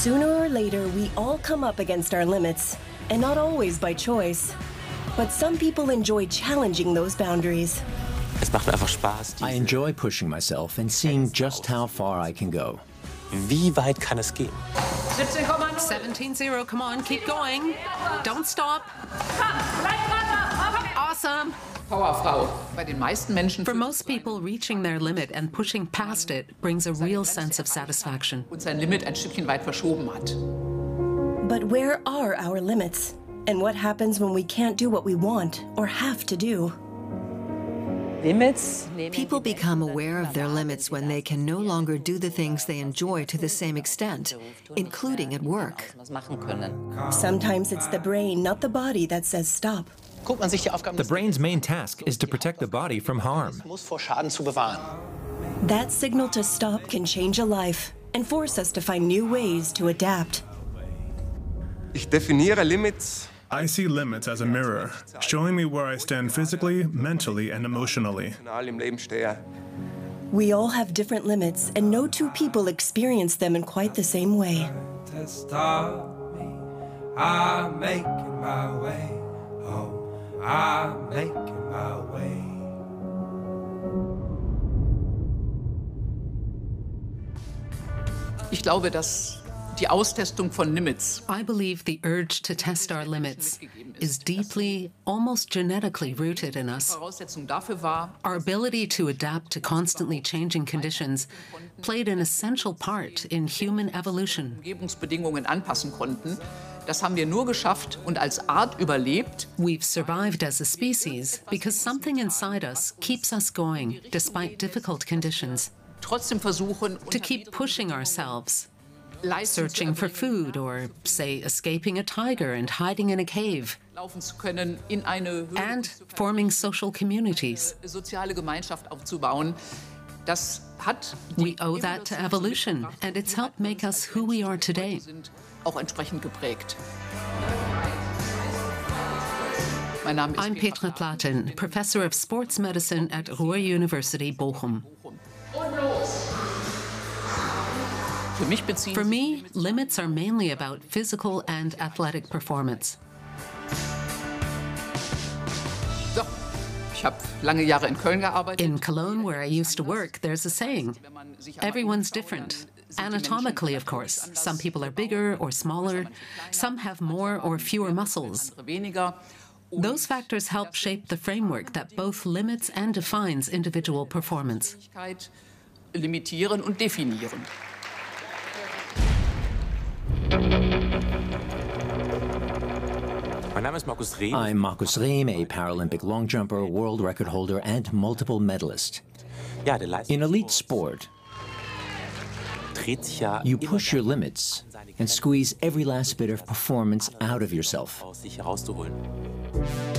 Sooner or later, we all come up against our limits, and not always by choice. But some people enjoy challenging those boundaries. I enjoy pushing myself and seeing just how far I can go. Wie weit kann es gehen? 17-0, come on, keep going. Don't stop. Awesome. For most people, reaching their limit and pushing past it brings a real sense of satisfaction. But where are our limits? And what happens when we can't do what we want or have to do? People become aware of their limits when they can no longer do the things they enjoy to the same extent, including at work. Sometimes it's the brain, not the body, that says stop. The brain's main task is to protect the body from harm. That signal to stop can change a life and force us to find new ways to adapt. I see limits as a mirror, showing me where I stand physically, mentally, and emotionally. We all have different limits, and no two people experience them in quite the same way. I'm making my way home. I'm making my way. Ich glaube, dass die Austestung von Limits. I believe the urge to test our limits is deeply, almost genetically rooted in us. Our ability to adapt to constantly changing conditions played an essential part in human evolution. Umgebungsbedingungen anpassen konnten. Das haben wir nur geschafft und als Art überlebt. We've survived as a species because something inside us keeps us going despite difficult conditions. Trotzdem versuchen, to keep pushing ourselves, searching for food or, say, escaping a tiger and hiding in a cave, and forming social communities. Soziale Gemeinschaft aufzubauen. Das hat we owe that to evolution, and it's helped make us who we are today. Auch entsprechend geprägt. I'm Petra Platen, professor of sports medicine at Ruhr University, Bochum. For me, limits are mainly about physical and athletic performance. In Cologne, where I used to work, there's a saying, everyone's different. Anatomically, of course. Some people are bigger or smaller. Some have more or fewer muscles. Those factors help shape the framework that both limits and defines individual performance. Limitieren und definieren. I'm Markus Rehm, a Paralympic long jumper, world record holder, and multiple medalist. In elite sport, you push your limits and squeeze every last bit of performance out of yourself.